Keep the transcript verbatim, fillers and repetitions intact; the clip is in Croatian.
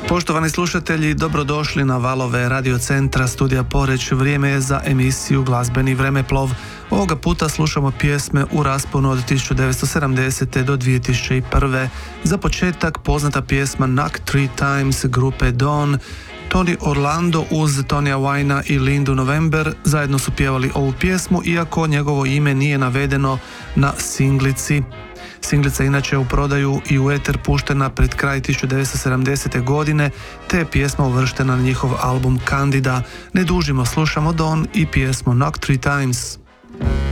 Poštovani slušatelji, dobrodošli na valove Radio Centra Studija Poreć. Vrijeme je za emisiju Glazbeni vremeplov. Ovoga puta slušamo pjesme u rasponu od tisuću devetsto sedamdesete. do dvije tisuće prve. Za početak poznata pjesma Knock Three Times grupe Dawn. Tony Orlando uz Tonija Wayna i Lindu November zajedno su pjevali ovu pjesmu, iako njegovo ime nije navedeno na singlici. Singlica inače je u prodaju i u eter puštena pred kraj tisuću devetsto sedamdesete. godine, te je pjesma uvrštena na njihov album Candida. Ne dužimo, slušamo Dawn i pjesmu Knock Three Times.